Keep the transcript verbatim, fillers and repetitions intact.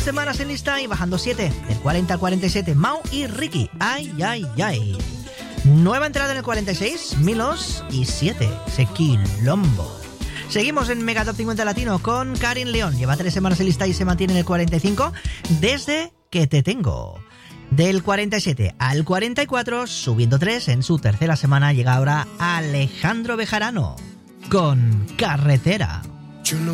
semanas en lista y bajando siete. Del cuarenta al cuarenta y siete, Mau y Ricky. Ay, ay, ay. Nueva entrada en el cuarenta y seis, Milos y siete, Sequilombo. Seguimos en Megatop cincuenta Latino con Karin León. Lleva tres semanas en lista y se mantiene en el cuarenta y cinco. Desde que te tengo. Del cuarenta y siete al cuarenta y cuatro, subiendo tres en su tercera semana, llega ahora Alejandro Bejarano con Carretera.